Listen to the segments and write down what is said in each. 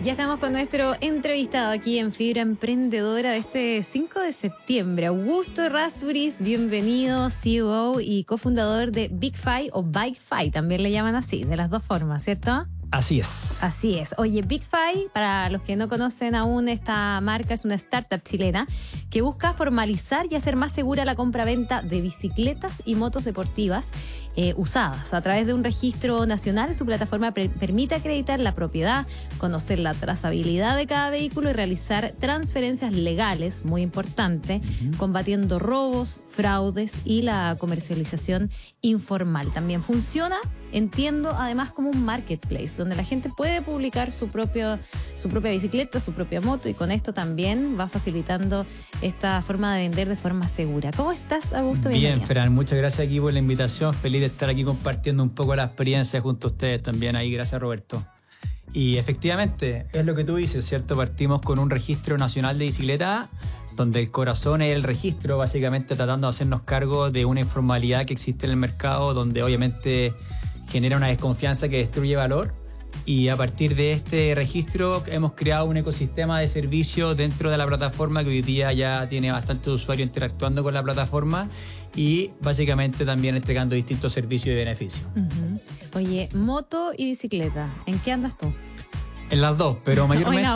Ya estamos con nuestro entrevistado aquí en Fibra Emprendedora de este 5 de septiembre. Augusto Errázuriz, bienvenido, CEO y cofundador de BigFi o BikeFi, también le llaman así, de las dos formas, ¿cierto? Así es. Así es. Oye, BigFi, para los que no conocen aún esta marca, es una startup chilena que busca formalizar y hacer más segura la compra-venta de bicicletas y motos deportivas usadas. A través de un registro nacional, su plataforma permite acreditar la propiedad, conocer la trazabilidad de cada vehículo y realizar transferencias legales, muy importante, combatiendo robos, fraudes y la comercialización informal. También funciona, entiendo, además como un marketplace, donde la gente puede publicar su propia bicicleta, su propia moto, y con esto también va facilitando esta forma de vender de forma segura. ¿Cómo estás, Augusto? Bien, Fran, muchas gracias aquí por la invitación. Feliz de estar aquí compartiendo un poco la experiencia junto a ustedes también ahí. Gracias, Roberto. Y efectivamente, es lo que tú dices, ¿cierto? Partimos con un registro nacional de bicicleta, donde el corazón es el registro, básicamente tratando de hacernos cargo de una informalidad que existe en el mercado, donde obviamente genera una desconfianza que destruye valor. Y a partir de este registro hemos creado un ecosistema de servicios dentro de la plataforma que hoy día ya tiene bastantes usuarios interactuando con la plataforma y básicamente también entregando distintos servicios y beneficios. Oye, moto y bicicleta, ¿en qué andas tú? En las dos, pero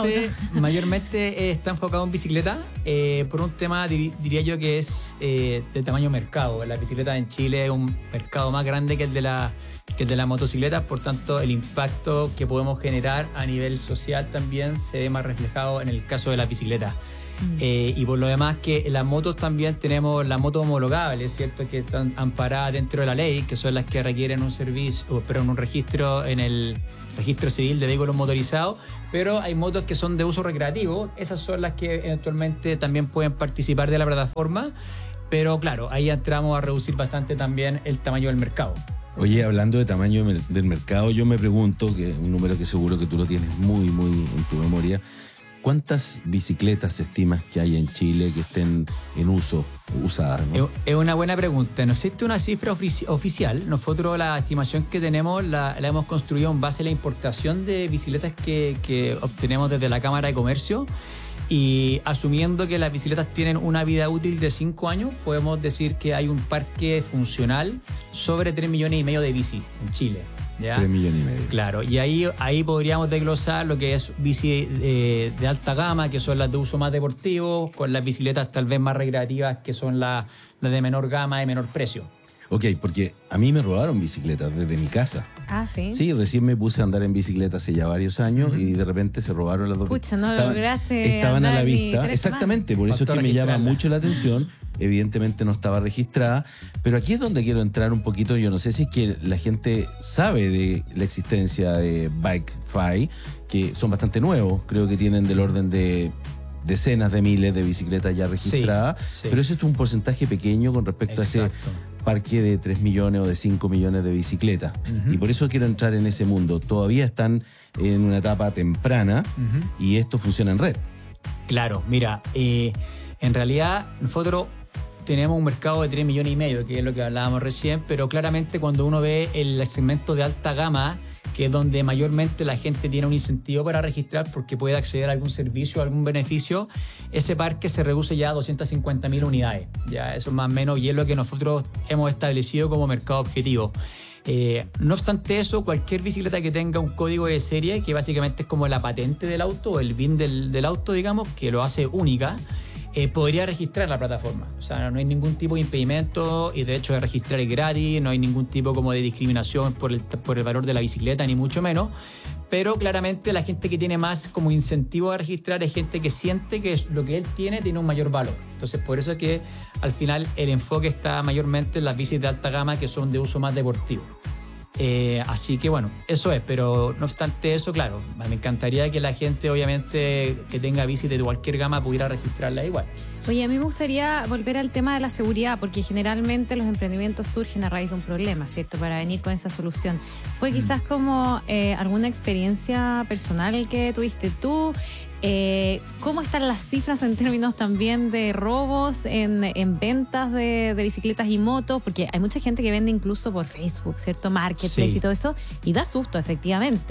mayormente está enfocado en bicicleta por un tema, diría yo, que es de tamaño mercado. La bicicleta en Chile es un mercado más grande que el de la motocicleta, por tanto el impacto que podemos generar a nivel social también se ve más reflejado en el caso de la bicicleta. Y por lo demás que las motos también tenemos las motos homologables, ¿cierto? Que están amparadas dentro de la ley, que son las que requieren un servicio, pero en un registro, en el registro civil de vehículos motorizados, pero hay motos que son de uso recreativo, esas son las que eventualmente también pueden participar de la plataforma, pero claro, ahí entramos a reducir bastante también el tamaño del mercado. Oye, hablando de tamaño del mercado, yo me pregunto, que un número que seguro que tú lo tienes muy en tu memoria, ¿cuántas bicicletas estimas que hay en Chile que estén en uso, usadas, ¿no? Es una buena pregunta. No existe una cifra oficial. Nosotros la estimación que tenemos la hemos construido en base a la importación de bicicletas que obtenemos desde la Cámara de Comercio. Y asumiendo que las bicicletas tienen una vida útil de 5 años, podemos decir que hay un parque funcional sobre 3,5 millones de bici en Chile. ¿Ya? 3,5 millones. Claro, y ahí podríamos desglosar lo que es bici de alta gama, que son las de uso más deportivo, con las bicicletas tal vez más recreativas, que son las de menor gama, de menor precio. Ok, porque a mí me robaron bicicletas desde mi casa. Ah, ¿sí? Sí, recién me puse a andar en bicicleta hace ya varios años y de repente se robaron las dos bicicletas. Pucha, no lograste. Estaban a la andar vista. Exactamente, por eso es que me llama mucho la atención. Evidentemente no estaba registrada, pero aquí es donde quiero entrar un poquito. Yo no sé si es que la gente sabe de la existencia de BikeFi, que son bastante nuevos, creo que tienen del orden de decenas de miles de bicicletas ya registradas, sí. Pero eso es un porcentaje pequeño con respecto a ese parque de 3 millones o de 5 millones de bicicletas. Y por eso quiero entrar en ese mundo. Todavía están en una etapa temprana y esto funciona en red. Claro, mira, en realidad nosotros tenemos un mercado de 3,5 millones, que es lo que hablábamos recién, pero claramente cuando uno ve el segmento de alta gama, que es donde mayormente la gente tiene un incentivo para registrar porque puede acceder a algún servicio, a algún beneficio, ese parque se reduce ya a 250,000 unidades. Ya eso más o menos, y es lo que nosotros hemos establecido como mercado objetivo. No obstante eso, cualquier bicicleta que tenga un código de serie, que básicamente es como la patente del auto, el VIN del auto, digamos, que lo hace única, podría registrar la plataforma. O sea, no hay ningún tipo de impedimento y de hecho de registrar es gratis, no hay ningún tipo como de discriminación por el valor de la bicicleta, ni mucho menos. Pero claramente la gente que tiene más como incentivo a registrar es gente que siente que lo que él tiene un mayor valor. Entonces, por eso es que al final el enfoque está mayormente en las bicis de alta gama que son de uso más deportivo. Así que bueno, eso es, pero no obstante eso, claro, me encantaría que la gente obviamente que tenga bici de cualquier gama pudiera registrarla igual. Oye, a mí me gustaría volver al tema de la seguridad, porque generalmente los emprendimientos surgen a raíz de un problema, ¿cierto? Para venir con esa solución. ¿Fue quizás como alguna experiencia personal que tuviste tú? ¿Cómo están las cifras en términos también de robos en ventas de bicicletas y motos? Porque hay mucha gente que vende incluso por Facebook, ¿cierto? Marketplace y todo eso, y da susto, efectivamente.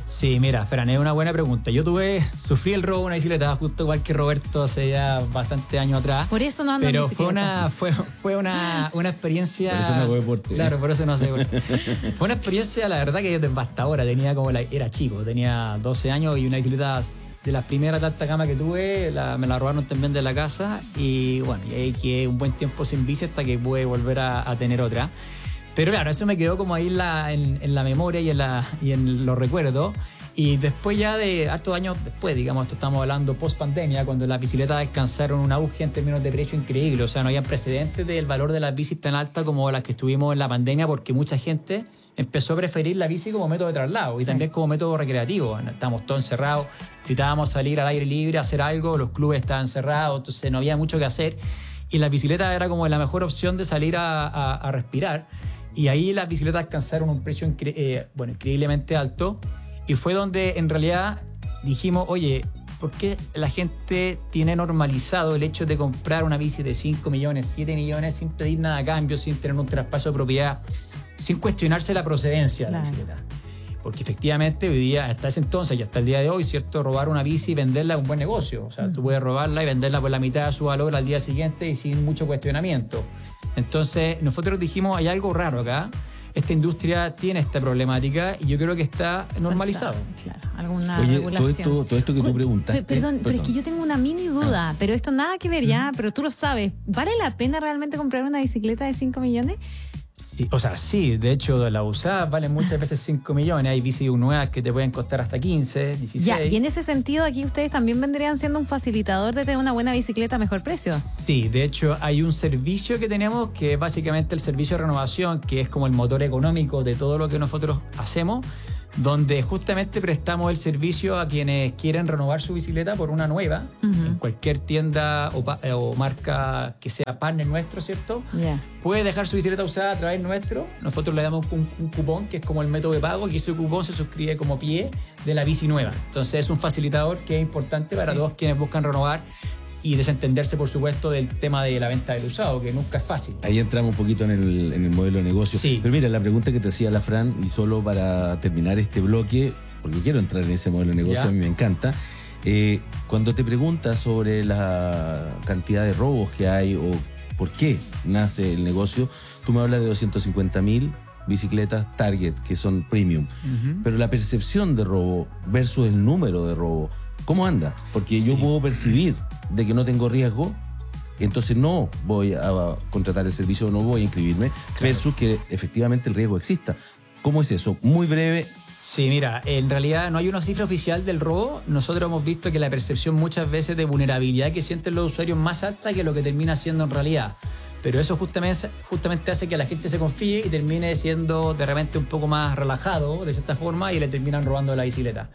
Sí, mira, Fran, es una buena pregunta. Yo sufrí el robo de una bicicleta justo igual que Roberto hace ya bastantes años atrás. Por eso no ando en bicicleta. Pero fue una experiencia... Por eso no hago deporte. Claro, por eso no hace deporte. Fue una experiencia, la verdad, que devastadora. Era chico, tenía 12 años y una bicicleta de las primeras de alta gama que tuve, me la robaron también de la casa y bueno, y ahí quedé un buen tiempo sin bici hasta que pude volver a tener otra. Pero claro, eso me quedó como ahí en la memoria y en los recuerdos. Y después ya de hartos años después, digamos, esto estamos hablando post pandemia, cuando las bicicletas alcanzaron un auge en términos de precio increíble. O sea, no había precedentes del valor de las bicis tan alta como las que estuvimos en la pandemia, porque mucha gente empezó a preferir la bici como método de traslado y también como método recreativo. Estábamos todos encerrados, necesitábamos salir al aire libre, hacer algo, los clubes estaban cerrados, entonces no había mucho que hacer. Y la bicicleta era como la mejor opción de salir a respirar. Y ahí las bicicletas alcanzaron un precio increíblemente alto. Y fue donde en realidad dijimos, oye, ¿por qué la gente tiene normalizado el hecho de comprar una bici de 5 millones, 7 millones sin pedir nada a cambio, sin tener un traspaso de propiedad, sin cuestionarse la procedencia de la bicicleta? Porque efectivamente hoy día, hasta ese entonces y hasta el día de hoy, ¿cierto? Robar una bici y venderla es un buen negocio. O sea, tú puedes robarla y venderla por la mitad de su valor al día siguiente y sin mucho cuestionamiento. Entonces, nosotros dijimos, hay algo raro acá. Esta industria tiene esta problemática y yo creo que está normalizado. Claro, alguna regulación. Todo esto que tú preguntaste. Perdón, pero es que yo tengo una mini duda, pero esto nada que ver ya, pero tú lo sabes. ¿Vale la pena realmente comprar una bicicleta de 5 millones? Sí, o sea, sí, de hecho las usadas valen muchas veces 5 millones, hay bicis nuevas que te pueden costar hasta 15, 16. Ya, y en ese sentido aquí ustedes también vendrían siendo un facilitador de tener una buena bicicleta a mejor precio. Sí, de hecho hay un servicio que tenemos que es básicamente el servicio de renovación, que es como el motor económico de todo lo que nosotros hacemos, donde justamente prestamos el servicio a quienes quieren renovar su bicicleta por una nueva, en cualquier tienda o marca que sea partner nuestro, ¿cierto? Yeah. Puede dejar su bicicleta usada a través nuestro, nosotros le damos un cupón que es como el método de pago y ese cupón se suscribe como pie de la bici nueva. Entonces es un facilitador que es importante para todos quienes buscan renovar y desentenderse, por supuesto, del tema de la venta del usado, que nunca es fácil. Ahí entramos un poquito en el modelo de negocio. Sí. Pero mira, la pregunta que te hacía la Fran, y solo para terminar este bloque, porque quiero entrar en ese modelo de negocio, a mí me encanta. Cuando te preguntas sobre la cantidad de robos que hay o por qué nace el negocio, tú me hablas de 250.000 bicicletas Target, que son premium. Pero la percepción de robo versus el número de robo, ¿cómo anda? Porque yo puedo percibir de que no tengo riesgo, entonces no voy a contratar el servicio, no voy a inscribirme, versus que efectivamente el riesgo exista. ¿Cómo es eso? Muy breve. Sí, mira, en realidad no hay una cifra oficial del robo. Nosotros hemos visto que la percepción muchas veces de vulnerabilidad que sienten los usuarios es más alta que lo que termina siendo en realidad. Pero eso justamente hace que la gente se confíe y termine siendo de repente un poco más relajado de cierta forma y le terminan robando la bicicleta.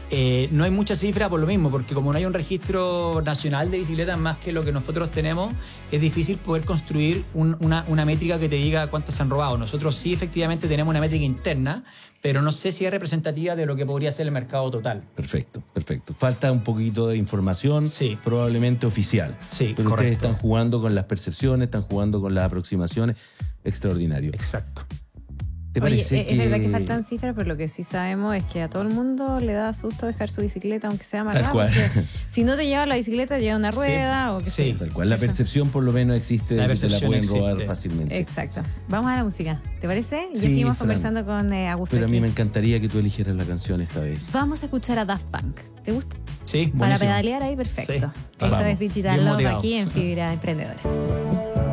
No hay mucha cifra por lo mismo, porque como no hay un registro nacional de bicicletas más que lo que nosotros tenemos, es difícil poder construir una métrica que te diga cuántas se han robado. Nosotros sí efectivamente tenemos una métrica interna, pero no sé si es representativa de lo que podría ser el mercado total. Perfecto. Falta un poquito de información, probablemente oficial. Sí, pero correcto. ustedes están jugando con las percepciones, están jugando con las aproximaciones. Extraordinario. Exacto. ¿Te Oye, parece es verdad que faltan cifras, pero lo que sí sabemos es que a todo el mundo le da susto dejar su bicicleta, aunque sea amarrada. Tal cual. Porque si no te lleva la bicicleta, lleva una rueda o qué sé. Tal cual. La percepción por lo menos existe de que te la pueden robar fácilmente. Exacto. Vamos a la música. ¿Te parece? Sí, Ya seguimos Fran, conversando con Augusto. Pero a mí me encantaría que tú eligieras la canción esta vez. Vamos a escuchar a Daft Punk. ¿Te gusta? Sí, buenísimo. Para pedalear ahí, perfecto. Sí. Esto Vamos. es Digital Bien Love motivado. aquí en Fibra Emprendedora.